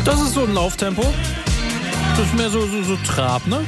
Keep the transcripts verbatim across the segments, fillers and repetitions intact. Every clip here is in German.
Das ist so ein Lauftempo. Das ist mehr so, so, so Trab, ne?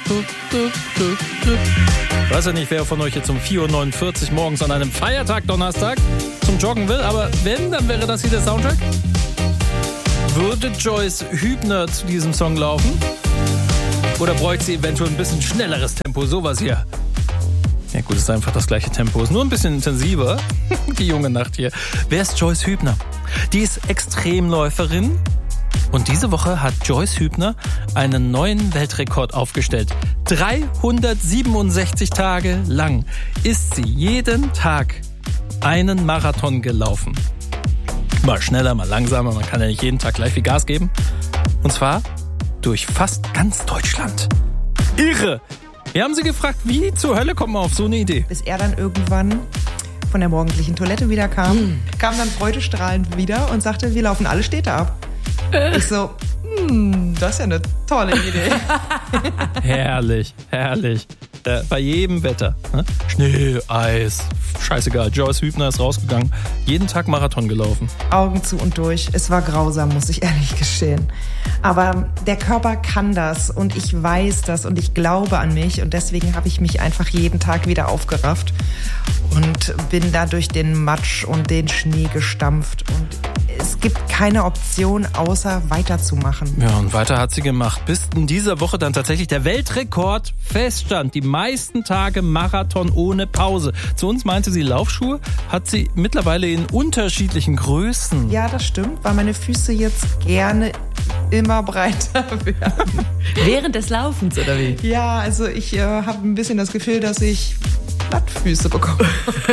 Ich weiß ja nicht, wer von euch jetzt um vier Uhr neunundvierzig morgens an einem Feiertag Donnerstag zum Joggen will, aber wenn, dann wäre das hier der Soundtrack. Würde Joyce Hübner zu diesem Song laufen? Oder bräuchte sie eventuell ein bisschen schnelleres Tempo? Sowas hier. Ja gut, es ist einfach das gleiche Tempo. Ist nur ein bisschen intensiver. Die junge Nacht hier. Wer ist Joyce Hübner? Die ist Extremläuferin. Und diese Woche hat Joyce Hübner einen neuen Weltrekord aufgestellt. dreihundertsiebenundsechzig Tage lang ist sie jeden Tag einen Marathon gelaufen. Mal schneller, mal langsamer. Man kann ja nicht jeden Tag gleich viel Gas geben. Und zwar durch fast ganz Deutschland. Irre! Wir haben sie gefragt, wie zur Hölle kommt man auf so eine Idee? Bis er dann irgendwann von der morgendlichen Toilette wieder kam, hm. kam dann freudestrahlend wieder und sagte, wir laufen alle Städte ab. Äh. Ich so, hm, das ist ja eine tolle Idee. Herrlich, herrlich. Da, bei jedem Wetter. Ne? Schnee, Eis, scheißegal. Joyce Hübner ist rausgegangen. Jeden Tag Marathon gelaufen. Augen zu und durch. Es war grausam, muss ich ehrlich gestehen. Aber der Körper kann das und ich weiß das und ich glaube an mich. Und deswegen habe ich mich einfach jeden Tag wieder aufgerafft und bin da durch den Matsch und den Schnee gestampft. Und es gibt keine Option, außer weiterzumachen. Ja, und weiter hat sie gemacht. Bis in dieser Woche dann tatsächlich der Weltrekord feststand. Die meisten Tage Marathon ohne Pause. Zu uns meinte sie, Laufschuhe hat sie mittlerweile in unterschiedlichen Größen. Ja, das stimmt, weil meine Füße jetzt gerne immer breiter werden. Während des Laufens, oder wie? Ja, also ich äh, habe ein bisschen das Gefühl, dass ich Plattfüße bekommen.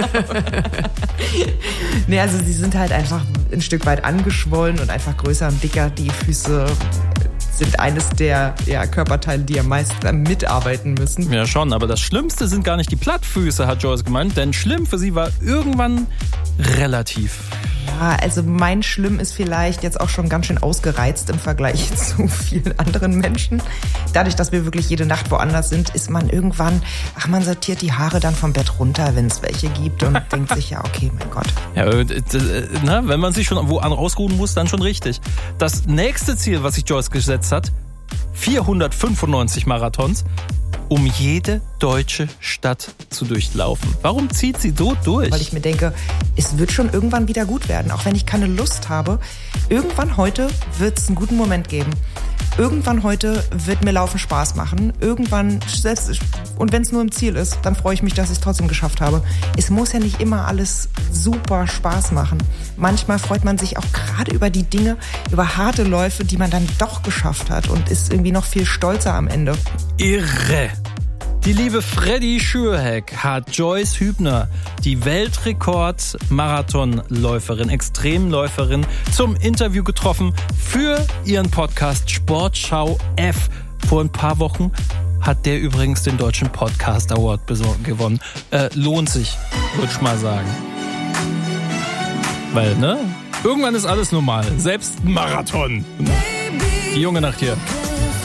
Nee, also sie sind halt einfach ein Stück weit angeschwollen und einfach größer und dicker. Die Füße sind eines der ja, Körperteile, die am meisten mitarbeiten müssen. Ja schon, aber das Schlimmste sind gar nicht die Plattfüße, hat Joyce gemeint, denn schlimm für sie war irgendwann relativ. Ja, also mein Schlimm ist vielleicht jetzt auch schon ganz schön ausgereizt im Vergleich zu vielen anderen Menschen. Dadurch, dass wir wirklich jede Nacht woanders sind, ist man irgendwann, ach, man sortiert die Haare dann vom Bett runter, wenn es welche gibt und denkt sich, ja, okay, mein Gott. Ja, na, wenn man sich schon wo an ausruhen muss, dann schon richtig. Das nächste Ziel, was sich Joyce gesetzt hat, vierhundertfünfundneunzig Marathons, um jede deutsche Stadt zu durchlaufen. Warum zieht sie so durch? Weil ich mir denke, es wird schon irgendwann wieder gut werden. Auch wenn ich keine Lust habe. Irgendwann heute wird es einen guten Moment geben. Irgendwann heute wird mir Laufen Spaß machen. Irgendwann, selbst, und wenn es nur im Ziel ist, dann freue ich mich, dass ich es trotzdem geschafft habe. Es muss ja nicht immer alles super Spaß machen. Manchmal freut man sich auch gerade über die Dinge, über harte Läufe, die man dann doch geschafft hat und ist irgendwie noch viel stolzer am Ende. Irre! Die liebe Freddy Schürheck hat Joyce Hübner, die Weltrekord-Marathonläuferin, Extremläuferin, zum Interview getroffen für ihren Podcast Sportschau F. Vor ein paar Wochen hat der übrigens den Deutschen Podcast Award gewonnen. Äh, lohnt sich, würde ich mal sagen. Weil, ne? Irgendwann ist alles normal. Selbst ein Marathon. Die junge Nacht hier.